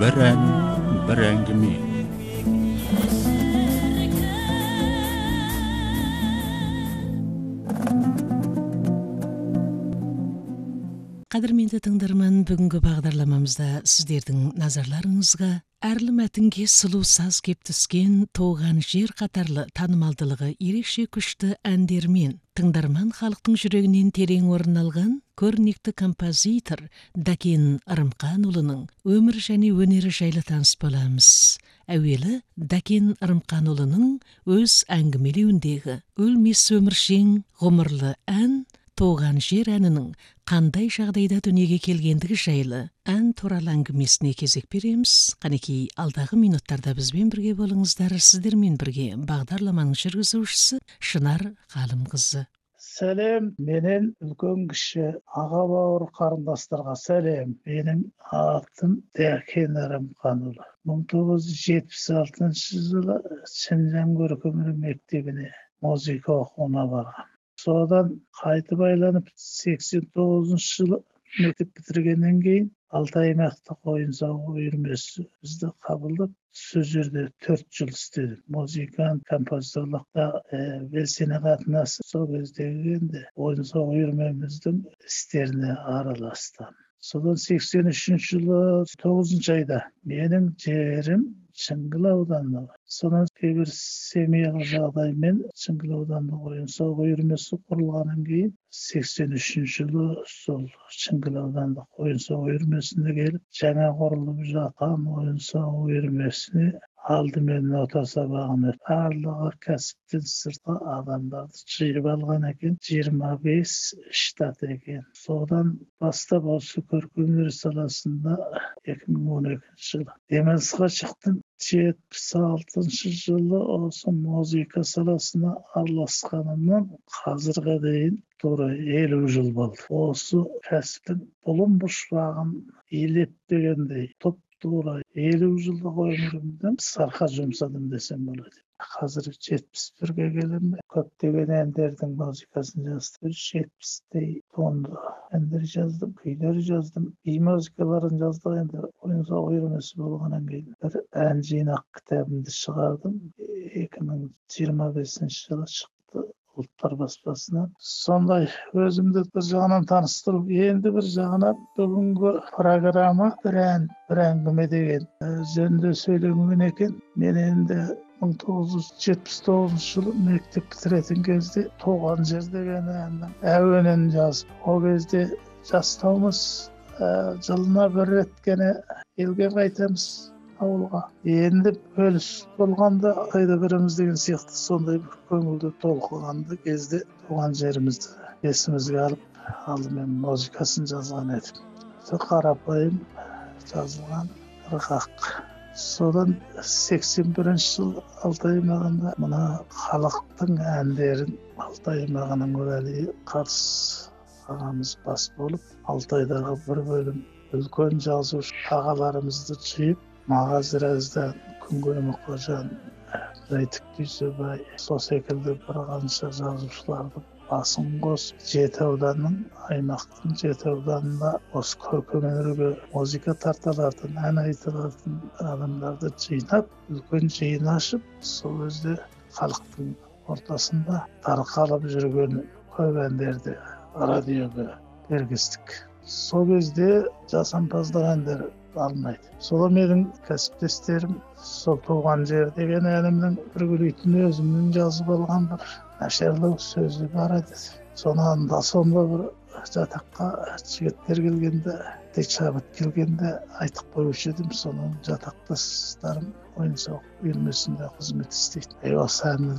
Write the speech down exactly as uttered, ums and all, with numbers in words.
Bir ән, bir әңгіме. Қадірменді тыңдарман, бүгінгі бағдарламамызда сіздердің назарларыңызға әрлі мәтінге сұлу саз кеп түскен Туған жер қатарлы танымалдылығы ерекше күшті әндермен тыңдарман халықтың жүрегінен терең орын алған көрнекті композитор Дәкен Ырымқанұлының өмір және өнері жайлы таныс боламыз. Әуелі Дәкен Ырымқанұлының өз әңгімелеуіндегі өлмес өміршең ғұмырлы ән Туған жер әнінің қандай жағдайда дүниеге келгендігі жайлы ән туралы әңгімесіне кезек береміз. Қанекей, алдағы минуттарда бізбен бірге болыңыздар. Сіздермен бірге бағдарламаның жүргізушісі Шынар Ғалымқызы. Сәлем, менен үлкен кіші аға бауыр қарындастарға сәлем. Менің атым Дәкен Ырымқанұлы. мың тоғыз жүз жетпіс алтыншы жылы Шыңжаң көркемдік мектебіне музыка оқуына барғам. Содан қайтып айланып сексен тоғызыншы жылы мектеп бітіргеннен кейін Алтай аймақтық ойын-сауық үйірмесі бізді қабылдап, сол жерде төрт жыл істедім. Музыкант, композиторлықта белсене қатынасып, сол кездегі енді ойын-сауық үйірмеміздің істеріне араластым. Содан сексен үшінші жылы тоғызыншы айда менің жерім Шыңғыл ауданында. Сонан кейбір семьялық жағдаймен Шыңғыл аудандық ойын-сауық үйірмесі құрылғаннан кейін сексен үшінші жылы сол Шыңғыл аудандық ойын-сауық үйірмесіне келіп, жаңа құрылып жатқан ойын-сауық үйірмесіне алдымен нота сабағын өтіп, барлығы кәсіптен сыртқа адамдарды жиып алған екен, жиырма бес штат екен. Содан бастап осы көркемөнер саласында екі мың он екінші жылы демалысқа шықтым. жетпіс алтыншы жылы осы музыка саласына араласқанымнан қазірге дейін тура елу жыл болды. Осы кәсіптің бұлым бұршағын елеп дегендей топ тура елу жылдық өмірімді сарқа жұмсадым десем болады. Қазір жетпіс бірге келем. Көптеген әндердің музыкасын жаздым. жетпістей тонды әндер жаздым, күйлер жаздым. Би музыкаларын жаздық. Енді ойын-сауық үйірмесі болғаннан кейін бір ән жинақ кітабымды шығардым. екі мың жиырма бесінші жылы шықты ұлттар баспасынан. Сондай өзімді бір жағынан таныстырып, енді бір жағынан бүгінгі программа бір ән, бір әңгіме деген жөнінде сөйлеген екен. Мен енді мың тоғыз жүз жетпіс тоғызыншы жылы мектеп бітіретін кезде Туған жер деген әннің әуенін жазып, ол кезде жастаумыз, жылына бір рет қана елге қайтамыз ауылға. Енді бөліс болғанда қайда біріміз деген сияқты сондай бір көңілді толқығанды кезде туған жерімізді есімізге алып, алдымен музыкасын жазған едім. Қарапайым жазылған ырғақ. Содан сексен бірінші жыл Алтай аймағында мына халықтың әндерін Алтай аймағының уәли Қарс ағамыз бас болып, Алтайдағы бір бөлім үлкен жазушы ағаларымызды жиып, Мағазираздан Күнгөй Мұқажан, Зайтік Дүйсебай, сол секілді бір қанша жазушыларды басын қосып, жеті ауданның, аймақтың жеті ауданында осы көркемөнерге музыка тартылатын, ән айтылатын адамдарды жинап, үлкен жиын ашып, сол кезде халықтың ортасында тарқалып жүрген көп әндерді радиоға бергіздік. Сол кезде жасампаздық әндер алынайды. Сол менің кәсіптестерім сол Туған жер деген әнімнің бір күлейтін өзімнің жазып алған бір нашарлау сөзі бар еді. Сонан да сонда бір жатаққа жігіттер келгенде, шабыт келгенде айтып қойушы едім. Соның жатақтастарым ойын-сауық үйірмесінде қызмет істейді. Осы әнді